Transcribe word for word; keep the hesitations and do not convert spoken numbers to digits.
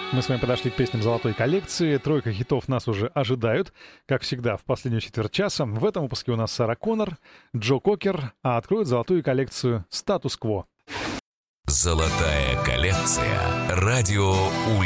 Мы с вами подошли к песням золотой коллекции. Тройка хитов нас уже ожидают, как всегда, в последнюю четверть часа. В этом выпуске у нас Сара Коннор, Джо Кокер, а откроет золотую коллекцию «Статус-кво». Золотая коллекция. Радио Ульяновск.